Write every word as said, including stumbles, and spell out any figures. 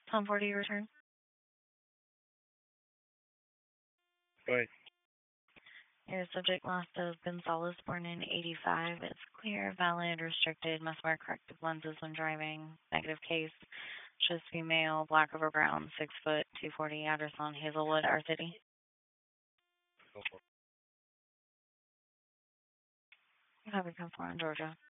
ten forty return. Go ahead. Your subject last has been Gonzalez, born in eighty-five. It's clear, valid, restricted, must wear corrective lenses when driving. Negative case. Shows female, black over brown, six foot, two forty, address on Hazelwood, our city. Go for it. Have a come for in Georgia.